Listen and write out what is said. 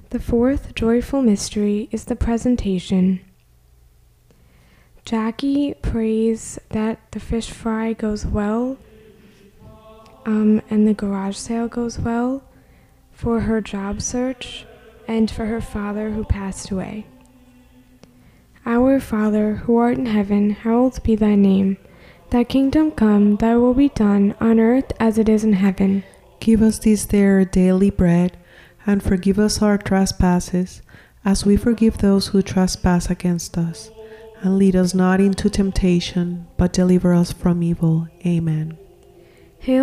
The fourth joyful mystery is the presentation. Jackie prays that the fish fry goes well, and the garage sale goes well for her job search and for her father who passed away. Our Father, who art in heaven, hallowed be thy name. Thy kingdom come, thy will be done, on earth as it is in heaven. Give us this day our daily bread, and forgive us our trespasses, as we forgive those who trespass against us. And lead us not into temptation, but deliver us from evil. Amen.